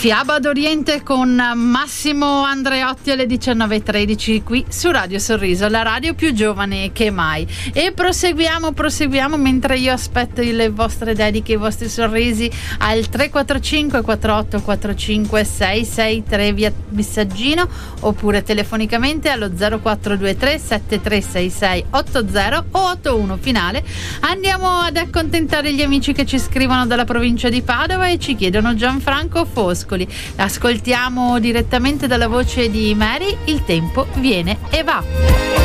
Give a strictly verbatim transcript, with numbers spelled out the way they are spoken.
Fiaba d'Oriente con Massimo Andreotti alle diciannove e tredici qui su Radio Sorriso, la radio più giovane che mai. E proseguiamo, proseguiamo mentre io aspetto le vostre dediche, i vostri sorrisi al tre quattro cinque quattro otto quattro cinque sei sei tre via messaggino, oppure telefonicamente allo zero quattro due tre sette tre sei sei otto zero o otto uno finale. Andiamo ad accontentare gli amici che ci scrivono dalla provincia di Padova e ci chiedono Gianfranco Foscoli. Ascoltiamo direttamente dalla voce di Mary, Il tempo viene e va.